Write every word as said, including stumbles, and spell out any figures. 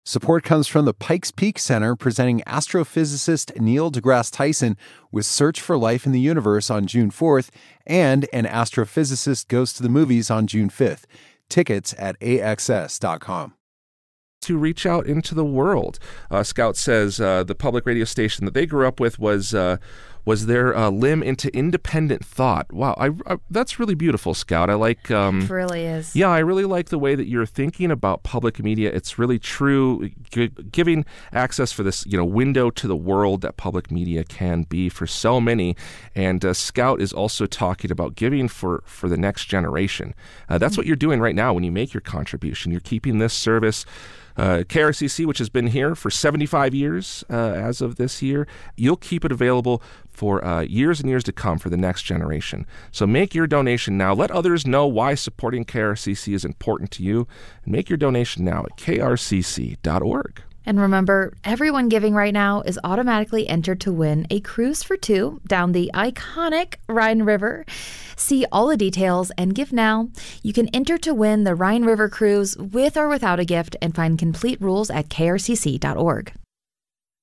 Support comes from the Pikes Peak Center, presenting astrophysicist Neil deGrasse Tyson with Search for Life in the Universe on June fourth, and An Astrophysicist Goes to the Movies on June fifth. Tickets at A X S dot com. To reach out into the world. Uh, Scout says uh, the public radio station that they grew up with was uh, was their uh, limb into independent thought. Wow, I, I, that's really beautiful, Scout. I like. Um, it really is. Yeah, I really like the way that you're thinking about public media. It's really true, g- giving access for this, you know, window to the world that public media can be for so many. And uh, Scout is also talking about giving for for the next generation. Uh, that's mm-hmm. what you're doing right now when you make your contribution. You're keeping this service. Uh, K R C C, which has been here for seventy-five years uh, as of this year, you'll keep it available for uh, years and years to come for the next generation. So make your donation now. Let others know why supporting K R C C is important to you. And make your donation now at K R C C dot org. And remember, everyone giving right now is automatically entered to win a cruise for two down the iconic Rhine River. See all the details and give now. You can enter to win the Rhine River cruise with or without a gift, and find complete rules at K R C C dot org.